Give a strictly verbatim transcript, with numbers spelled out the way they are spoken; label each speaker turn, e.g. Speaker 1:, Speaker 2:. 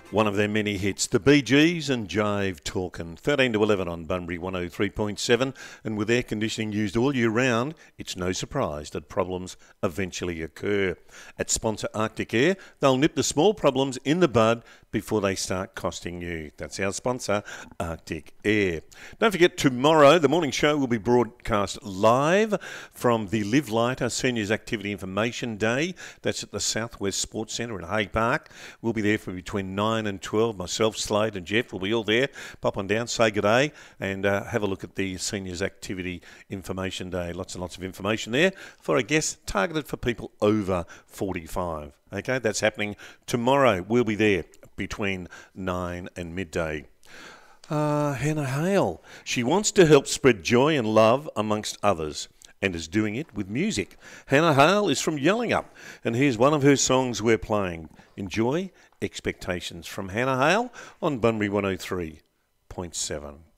Speaker 1: One of their many hits, the Bee Gees and Jive Talkin', thirteen to eleven on Bunbury one oh three point seven, and with air conditioning used all year round, it's no surprise that problems eventually occur. At sponsor Arctic Air, they'll nip the small problems in the bud before they start costing you. That's our sponsor, Arctic Air. Don't forget, tomorrow the morning show will be broadcast live from the Live Lighter Seniors Activity Information Day. That's at the Southwest Sports Centre in Hay Park. We'll be there for between nine and twelve. Myself, Slade and Jeff will be all there. Pop on down, say good day, and uh, have a look at the Seniors Activity Information Day. Lots and lots of information there for, I guess, targeted for people over forty-five. Okay, that's happening tomorrow. We'll be there between nine and midday. Uh, Hannah Hale. She wants to help spread joy and love amongst others, and is doing it with music. Hannah Hale is from Yellingup, and here's one of her songs we're playing. Enjoy Expectations from Hannah Hale on Bunbury one oh three point seven.